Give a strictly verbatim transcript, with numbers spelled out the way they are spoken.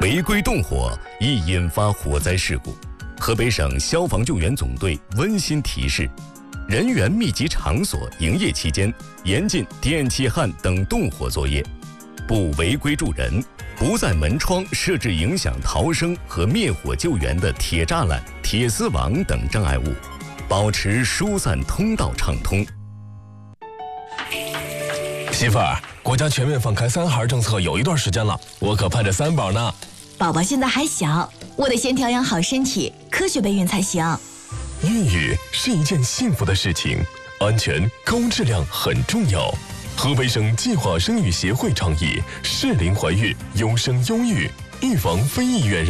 违规动火易引发火灾事故。河北省消防救援总队温馨提示：人员密集场所营业期间，严禁电气焊等动火作业，不违规助人，不在门窗设置影响逃生和灭火救援的铁栅栏、铁丝网等障碍物，保持疏散通道畅通。 媳妇儿，国家全面放开三孩政策有一段时间了，我可盼着三宝呢。 宝宝现在还小，我得先调养好身体，科学备孕才行。 孕育是一件幸福的事情，安全高质量很重要。河北省计划生育协会倡议适龄怀孕优生优育，预防非意愿